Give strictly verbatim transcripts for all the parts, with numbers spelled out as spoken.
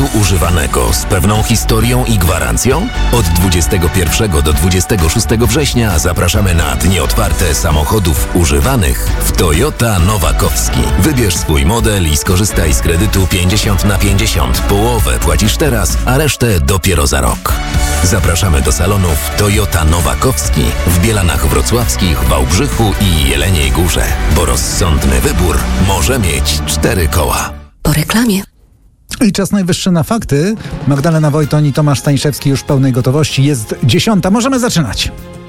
samochodu używanego z pewną historią i gwarancją? Od dwudziestego pierwszego do dwudziestego szóstego września zapraszamy na dni otwarte samochodów używanych w Toyota Nowakowski. Wybierz swój model i skorzystaj z kredytu pięćdziesiąt na pięćdziesiąt. Połowę płacisz teraz, a resztę dopiero za rok. Zapraszamy do salonów Toyota Nowakowski w Bielanach Wrocławskich, Wałbrzychu i Jeleniej Górze, bo rozsądny wybór może mieć cztery koła. Po reklamie. I czas najwyższy na fakty. Magdalena Wojtoń i Tomasz Staniszewski już w pełnej gotowości. Jest dziesiąta. Możemy zaczynać.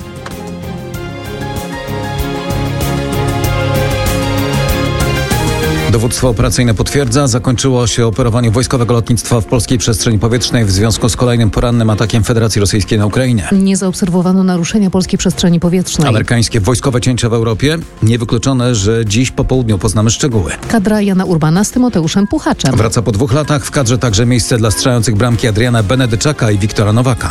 Dowództwo operacyjne potwierdza, zakończyło się operowanie wojskowego lotnictwa w polskiej przestrzeni powietrznej w związku z kolejnym porannym atakiem Federacji Rosyjskiej na Ukrainę. Nie zaobserwowano naruszenia polskiej przestrzeni powietrznej. Amerykańskie wojskowe cięcia w Europie. Niewykluczone, że dziś po południu poznamy szczegóły. Kadra Jana Urbana z Tymoteuszem Puchaczem. Wraca po dwóch latach, w kadrze także miejsce dla strzelających bramki Adriana Benedyczaka i Wiktora Nowaka.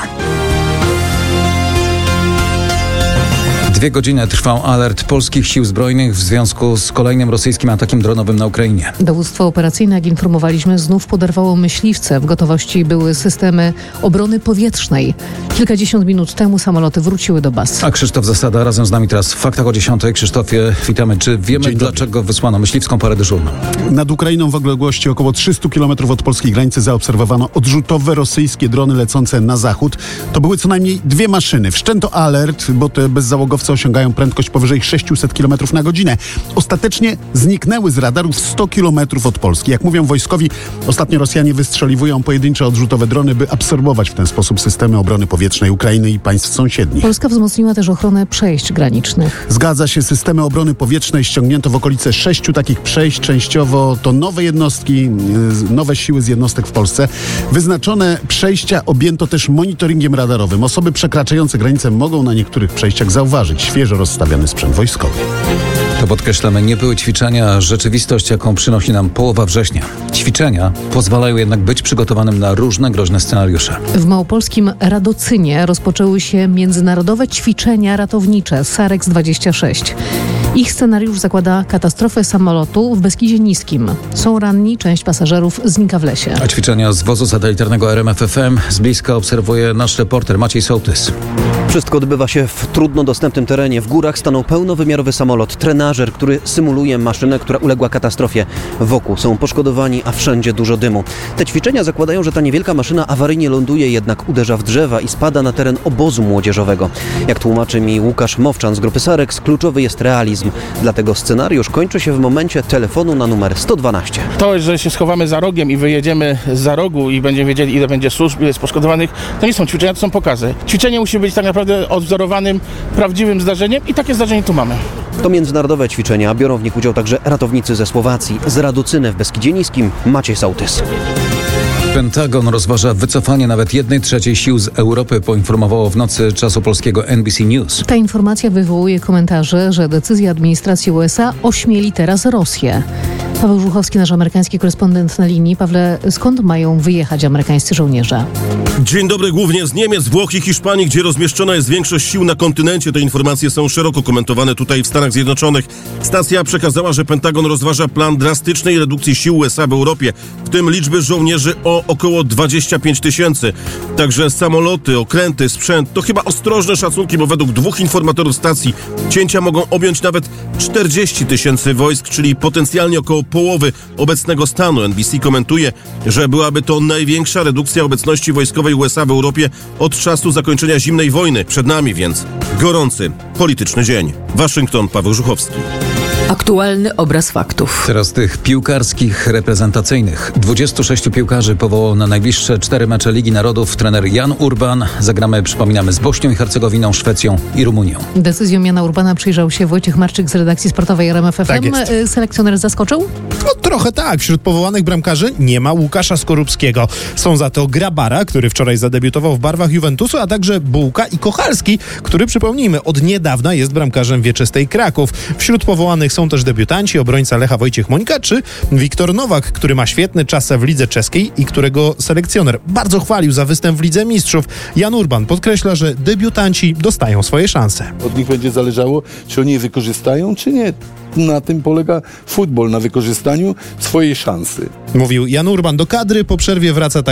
Dwie godziny trwał alert polskich sił zbrojnych w związku z kolejnym rosyjskim atakiem dronowym na Ukrainie. Dowództwo operacyjne, jak informowaliśmy, znów poderwało myśliwce. W gotowości były systemy obrony powietrznej. Kilkadziesiąt minut temu samoloty wróciły do baz. A Krzysztof Zasada razem z nami teraz w Faktach o dziesiątej. Krzysztofie, witamy. Czy wiemy, dlaczego wysłano myśliwską parę dyżurną? Nad Ukrainą w odległości około trzysta kilometrów od polskiej granicy zaobserwowano odrzutowe rosyjskie drony lecące na zachód. To były co najmniej dwie maszyny. Wszczęto alert, bo te bezzałogowce osiągają prędkość powyżej sześćset kilometrów na godzinę. Ostatecznie zniknęły z radarów sto kilometrów od Polski. Jak mówią wojskowi, ostatnio Rosjanie wystrzeliwują pojedyncze odrzutowe drony, by absorbować w ten sposób systemy obrony powietrznej Ukrainy i państw sąsiednich. Polska wzmocniła też ochronę przejść granicznych. Zgadza się, systemy obrony powietrznej ściągnięto w okolice sześciu takich przejść. Częściowo to nowe jednostki, nowe siły z jednostek w Polsce. Wyznaczone przejścia objęto też monitoringiem radarowym. Osoby przekraczające granicę mogą na niektórych przejściach zauważyć świeżo rozstawiany sprzęt wojskowy. To podkreślamy, nie były ćwiczenia, rzeczywistość, jaką przynosi nam połowa września. Ćwiczenia pozwalają jednak być przygotowanym na różne groźne scenariusze. W małopolskim Radocynie rozpoczęły się międzynarodowe ćwiczenia ratownicze Sarex dwadzieścia sześć. Ich scenariusz zakłada katastrofę samolotu w Beskidzie Niskim. Są ranni, część pasażerów znika w lesie. A ćwiczenia z wozu satelitarnego R M F F M z bliska obserwuje nasz reporter Maciej Sołtys. Wszystko odbywa się w trudno dostępnym terenie. W górach stanął pełnowymiarowy samolot, trenażer, który symuluje maszynę, która uległa katastrofie. Wokół są poszkodowani, a wszędzie dużo dymu. Te ćwiczenia zakładają, że ta niewielka maszyna awaryjnie ląduje, jednak uderza w drzewa i spada na teren obozu młodzieżowego. Jak tłumaczy mi Łukasz Mowczan z grupy Sarex, kluczowy jest realizm. Dlatego scenariusz kończy się w momencie telefonu na numer sto dwanaście. To, że się schowamy za rogiem i wyjedziemy za rogu i będziemy wiedzieli, ile będzie służb, ile jest poszkodowanych, to nie są ćwiczenia, to są pokazy. Ćwiczenie musi być tak naprawdę odwzorowanym, prawdziwym zdarzeniem i takie zdarzenie tu mamy. To międzynarodowe ćwiczenia biorą w nich udział także ratownicy ze Słowacji. Z Radocyny w Beskidzie Niskim Maciej Sołtys. Pentagon rozważa wycofanie nawet jednej trzeciej sił z Europy, poinformowało w nocy czasu polskiego N B C News. Ta informacja wywołuje komentarze, że decyzja administracji U S A ośmieli teraz Rosję. Paweł Żuchowski, nasz amerykański korespondent na linii. Pawle, skąd mają wyjechać amerykańscy żołnierze? Dzień dobry, głównie z Niemiec, Włoch i Hiszpanii, gdzie rozmieszczona jest większość sił na kontynencie. Te informacje są szeroko komentowane tutaj w Stanach Zjednoczonych. Stacja przekazała, że Pentagon rozważa plan drastycznej redukcji sił U S A w Europie, w tym liczby żołnierzy o około dwadzieścia pięć tysięcy. Także samoloty, okręty, sprzęt to chyba ostrożne szacunki, bo według dwóch informatorów stacji cięcia mogą objąć nawet czterdzieści tysięcy wojsk, czyli potencjalnie około połowy obecnego stanu. N B C komentuje, że byłaby to największa redukcja obecności wojskowej U S A w Europie od czasu zakończenia zimnej wojny. Przed nami więc gorący polityczny dzień. Waszyngton, Paweł Żuchowski. Aktualny obraz faktów. Teraz tych piłkarskich, reprezentacyjnych. dwudziestu sześciu piłkarzy powołał na najbliższe cztery mecze Ligi Narodów trener Jan Urban. Zagramy, przypominamy, z Bośnią i Hercegowinią, Szwecją i Rumunią. Decyzją Jana Urbana przyjrzał się Wojciech Marczyk z redakcji sportowej R M F F M. Tak jest. Selekcjoner zaskoczył? No trochę tak. Wśród powołanych bramkarzy nie ma Łukasza Skorupskiego. Są za to Grabara, który wczoraj zadebiutował w barwach Juventusu, a także Bułka i Kochalski, który, przypomnijmy, od niedawna jest bramkarzem wieczystej Kraków. Wśród powołanych są też debiutanci, obrońca Lecha Wojciech Mońka czy Wiktor Nowak, który ma świetny czas w lidze czeskiej i którego selekcjoner bardzo chwalił za występ w Lidze Mistrzów. Jan Urban podkreśla, że debiutanci dostają swoje szanse. Od nich będzie zależało, czy oni je wykorzystają, czy nie. Na tym polega futbol, na wykorzystaniu swojej szansy. Mówił Jan Urban. Do kadry po przerwie wraca